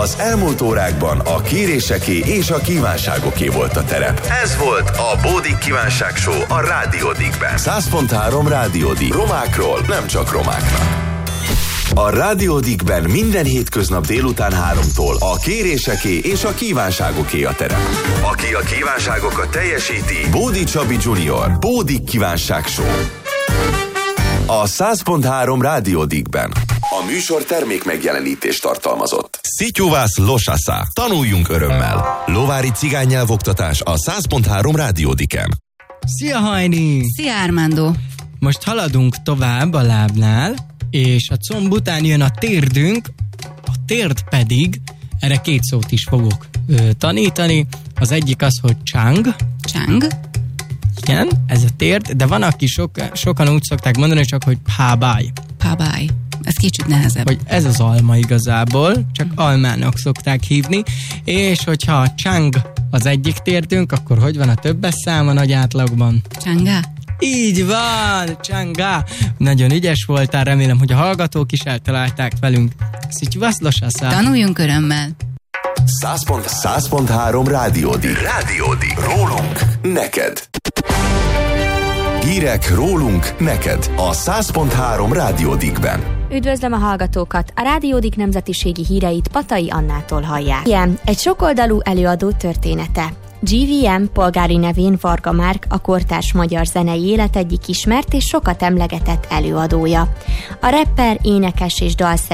Az elmúlt órákban a kéréseké és a kívánságoké volt a terep. Ez volt a Bódik Kívánság Show a Rádió Dickben. 100.3 Rádió Dick. Romákról, nem csak romáknak. A Rádió Dickben minden hétköznap délután 3-tól a kéréseké és a kívánságoké a terep. Aki a kívánságokat teljesíti, Bódi Csabi Junior. Bódik Kívánság Show. A 100.3 Rádió Dickben. A műsor termék megjelenítést tartalmazott. Szityuvász Losasza. Tanuljunk örömmel. Lovári cigánynyelvoktatás a 100.3 Rádió Dicken. Szia Hajni! Szia Armando! Most haladunk tovább a lábnál, és a comb után jön a térdünk, a térd pedig, erre 2 szót is fogok tanítani. Az egyik az, hogy csang. Csang. Igen, ez a térd, de van, aki sokan úgy szokták mondani, csak hogy pábáj. Pábáj. Ez kicsit nehezebb. Hogy ez az alma igazából, csak almának szokták hívni, és hogyha a csang az egyik térdünk, akkor hogy van a többes szám a nagy átlagban? Csangá. Így van, csangá. Nagyon ügyes voltál, remélem, hogy a hallgatók is eltalálták velünk. Szityuvász Losasza. Tanuljunk örömmel. 100.3 Rádió Dick. Rádió Dick. Rólunk, neked. Hírek rólunk, neked. A 100.3 Rádió Dickben. Üdvözlöm a hallgatókat! A Rádió Dick nemzetiségi híreit Patai Annától hallják. Igen, egy sokoldalú előadó története. GVM polgári nevén Varga Márk a kortárs magyar zenei élet egyik ismert és sokat emlegetett előadója. A rapper, énekes és dalszerző